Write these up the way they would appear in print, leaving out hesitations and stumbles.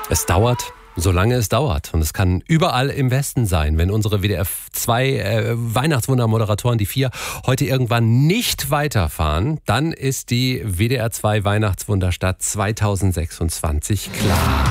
Es dauert, solange es dauert. Und es kann überall im Westen sein. Wenn unsere WDR 2 Weihnachtswunder-Moderatoren, die 4, heute irgendwann nicht weiterfahren, dann ist die WDR 2 Weihnachtswunderstadt 2026 klar.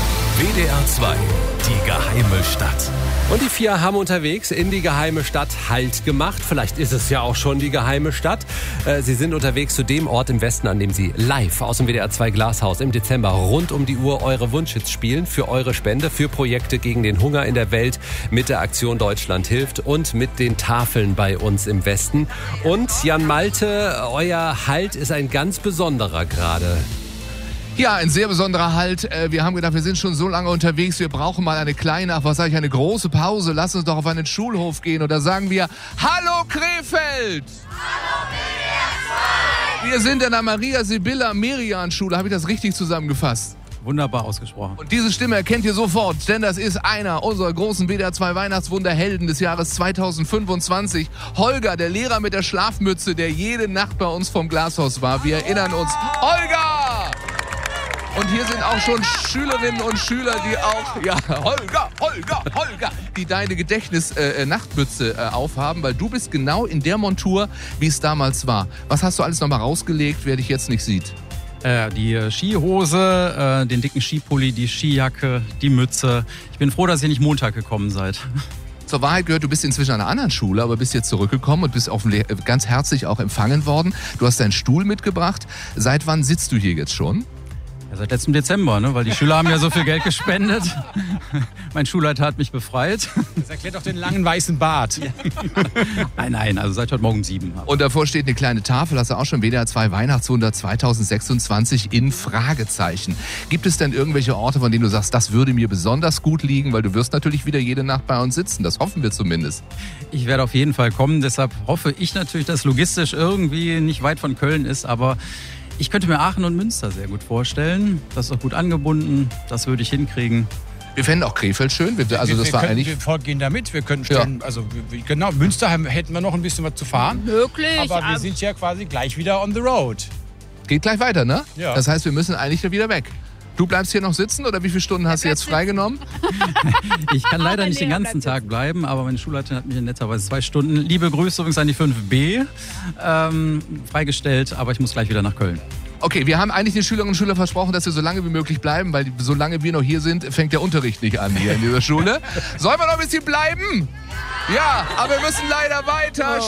WDR 2, die geheime Stadt. Und die 4 haben unterwegs in die geheime Stadt Halt gemacht. Vielleicht ist es ja auch schon die geheime Stadt. Sie sind unterwegs zu dem Ort im Westen, an dem sie live aus dem WDR 2 Glashaus im Dezember rund um die Uhr eure Wunschhits spielen. Für eure Spende, für Projekte gegen den Hunger in der Welt mit der Aktion Deutschland hilft und mit den Tafeln bei uns im Westen. Und Jan Malte, euer Halt ist ein ganz besonderer gerade. Ja, ein sehr besonderer Halt. Wir haben gedacht, wir sind schon so lange unterwegs, wir brauchen mal eine eine große Pause. Lass uns doch auf einen Schulhof gehen. Und da sagen wir, hallo Krefeld! Hallo WDR 2! Wir sind in der Maria-Sibylla-Merian-Schule. Habe ich das richtig zusammengefasst? Wunderbar ausgesprochen. Und diese Stimme erkennt ihr sofort, denn das ist einer unserer großen WDR 2 Weihnachtswunderhelden des Jahres 2025. Holger, der Lehrer mit der Schlafmütze, der jede Nacht bei uns vom Glashaus war. Wir erinnern uns. Holger! Und hier sind auch schon Schülerinnen und Schüler, die auch, ja, Holger, die deine Gedächtnis-Nachtmütze aufhaben, weil du bist genau in der Montur, wie es damals war. Was hast du alles nochmal rausgelegt, wer dich jetzt nicht sieht? Die Skihose, den dicken Skipulli, die Skijacke, die Mütze. Ich bin froh, dass ihr nicht Montag gekommen seid. Zur Wahrheit gehört, du bist inzwischen an einer anderen Schule, aber bist jetzt zurückgekommen und bist ganz herzlich auch empfangen worden. Du hast deinen Stuhl mitgebracht. Seit wann sitzt du hier jetzt schon? Ja, seit letztem Dezember, ne? Weil die Schüler haben ja so viel Geld gespendet. Mein Schulleiter hat mich befreit. Das erklärt doch den langen weißen Bart. Nein, also seit heute Morgen 7. Und davor steht eine kleine Tafel, hast du auch schon WDR 2 Weihnachtswunder 2026 in Fragezeichen. Gibt es denn irgendwelche Orte, von denen du sagst, das würde mir besonders gut liegen? Weil du wirst natürlich wieder jede Nacht bei uns sitzen, das hoffen wir zumindest. Ich werde auf jeden Fall kommen, deshalb hoffe ich natürlich, dass logistisch irgendwie nicht weit von Köln ist, aber ich könnte mir Aachen und Münster sehr gut vorstellen. Das ist auch gut angebunden, das würde ich hinkriegen. Wir fänden auch Krefeld schön. Wir gehen da mit. Wir könnten stellen, genau, Münster hätten wir noch ein bisschen was zu fahren. Möglich. Aber wir sind ja quasi gleich wieder on the road. Geht gleich weiter, ne? Ja. Das heißt, wir müssen eigentlich da wieder weg. Du bleibst hier noch sitzen oder wie viele Stunden hast du jetzt freigenommen? Ich kann leider nicht den ganzen Tag bleiben, aber meine Schulleiterin hat mich in netterweise 2 Stunden, liebe Grüße übrigens an die 5b, freigestellt, aber ich muss gleich wieder nach Köln. Okay, wir haben eigentlich den Schülerinnen und Schülern versprochen, dass wir so lange wie möglich bleiben, weil solange wir noch hier sind, fängt der Unterricht nicht an hier in dieser Schule. Sollen wir noch ein bisschen bleiben? Ja, aber wir müssen leider weiter.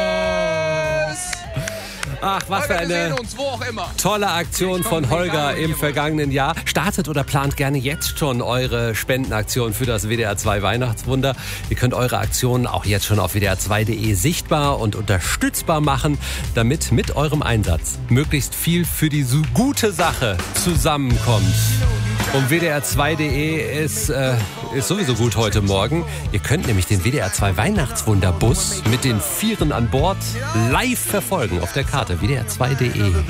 Tschüss! Ach, was für eine tolle Aktion von Holger im vergangenen Jahr. Startet oder plant gerne jetzt schon eure Spendenaktion für das WDR 2 Weihnachtswunder. Ihr könnt eure Aktionen auch jetzt schon auf WDR2.de sichtbar und unterstützbar machen, damit mit eurem Einsatz möglichst viel für die so gute Sache zusammenkommt. Und WDR2.de ist sowieso gut heute Morgen. Ihr könnt nämlich den WDR 2 Weihnachtswunderbus mit den 4 an Bord live verfolgen auf der Karte WDR2.de.